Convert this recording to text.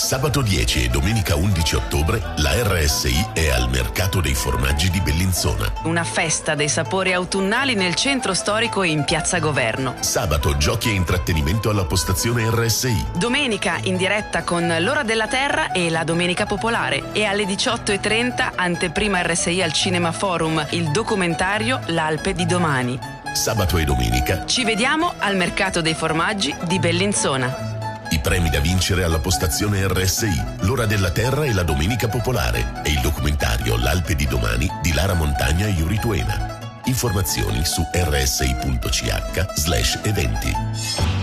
Sabato 10 e domenica 11 ottobre la RSI è al Mercato dei Formaggi di Bellinzona. Una festa dei sapori autunnali nel centro storico e in Piazza Governo. Sabato giochi e intrattenimento alla postazione RSI. Domenica in diretta con l'Ora della Terra e la Domenica Popolare. E alle 18:30 anteprima RSI al Cinema Forum, il documentario L'Alpe di domani. Sabato e domenica ci vediamo al Mercato dei Formaggi di Bellinzona. I premi da vincere alla postazione RSI, l'Ora della Terra e la Domenica Popolare e il documentario L'Alpe di domani di Lara Montagna e Iurituena. Informazioni su rsi.ch/eventi.